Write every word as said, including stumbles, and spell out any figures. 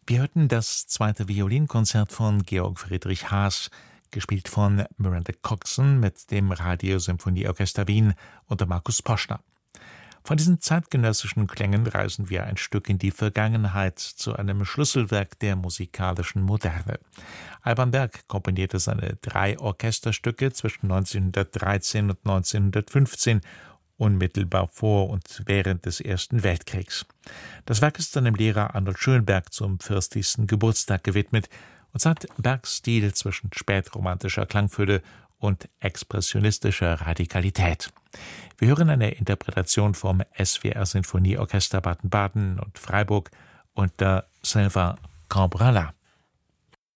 Wir hörten das zweite Violinkonzert von Georg Friedrich Haas, gespielt von Miranda Coxon mit dem Radiosymphonieorchester Wien unter Markus Poschner. Von diesen zeitgenössischen Klängen reisen wir ein Stück in die Vergangenheit zu einem Schlüsselwerk der musikalischen Moderne. Alban Berg komponierte seine drei Orchesterstücke zwischen neunzehnhundertdreizehn und neunzehnhundertfünfzehn, unmittelbar vor und während des Ersten Weltkriegs. Das Werk ist seinem Lehrer Arnold Schönberg zum vierzigsten Geburtstag gewidmet und zeigt Bergs Stil zwischen spätromantischer Klangfülle und expressionistischer Radikalität. Wir hören eine Interpretation vom S W R Sinfonieorchester Baden-Baden und Freiburg unter Sylvain Cambrala.